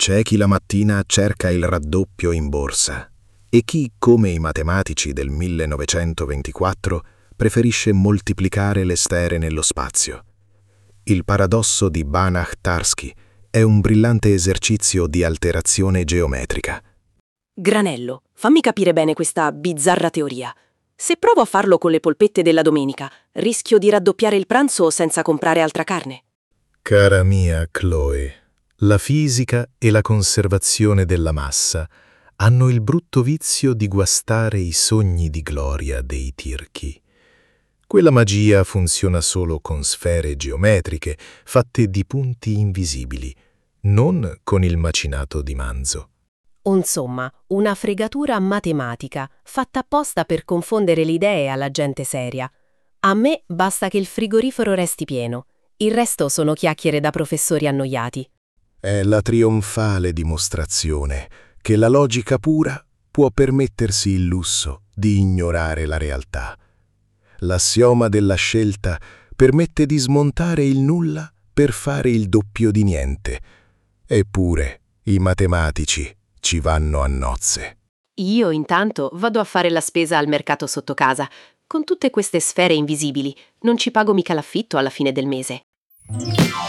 C'è chi la mattina cerca il raddoppio in borsa e chi, come i matematici del 1924, preferisce moltiplicare le sfere nello spazio. Il paradosso di Banach-Tarski è un brillante esercizio di alterazione geometrica. Granello, fammi capire bene questa bizzarra teoria. Se provo a farlo con le polpette della domenica, rischio di raddoppiare il pranzo senza comprare altra carne. Cara mia Chloe, la fisica e la conservazione della massa hanno il brutto vizio di guastare i sogni di gloria dei tirchi. Quella magia funziona solo con sfere geometriche fatte di punti invisibili, non con il macinato di manzo. Insomma, una fregatura matematica, fatta apposta per confondere le idee alla gente seria. A me basta che il frigorifero resti pieno. Il resto sono chiacchiere da professori annoiati. È la trionfale dimostrazione che la logica pura può permettersi il lusso di ignorare la realtà. L'assioma della scelta permette di smontare il nulla per fare il doppio di niente. Eppure i matematici ci vanno a nozze. Io intanto vado a fare la spesa al mercato sotto casa. Con tutte queste sfere invisibili non ci pago mica l'affitto alla fine del mese.